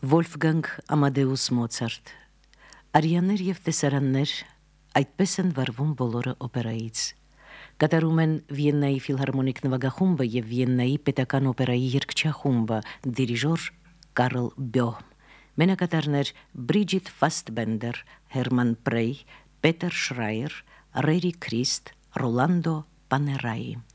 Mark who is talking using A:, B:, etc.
A: Վոլֆգանգ Ամադեուս Մոցարտ Արիաներ և տեսարաններ այդպես են վարվում բոլորը օպերայից։ Կատարում են Վիեննայի ֆիլհարմոնիկ նվագախումբը և Վիեննայի պետական օպերայի երգչախումբը, դիրիժոր Կարլ Բյոհմ, մենակատարներ Բրիջիթ Ֆաստբենդեր, Հերման Պրեյ, Պետեր Շրայեր, Ռերի Քրիստ, Ռոլանդո Պաներայի։